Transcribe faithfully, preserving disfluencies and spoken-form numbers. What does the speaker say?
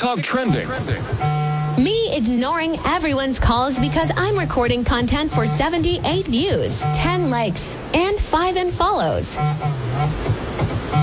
TikTok trending. Me ignoring everyone's calls because I'm recording content for seventy-eight views, ten likes, and five unfollows.